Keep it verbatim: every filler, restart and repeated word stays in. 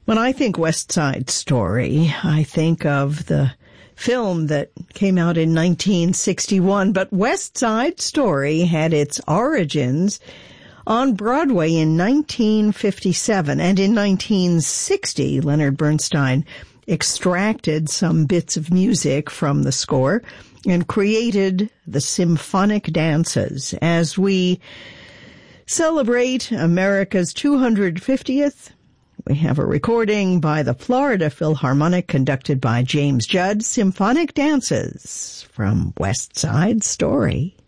When I think West Side Story, I think of the film that came out in nineteen sixty-one, but West Side Story had its origins on Broadway in nineteen fifty-seven, and in nineteen sixty, Leonard Bernstein extracted some bits of music from the score and created the symphonic dances. As we celebrate America's two hundred fiftieth, we have a recording by the Florida Philharmonic conducted by James Judd, Symphonic Dances from West Side Story.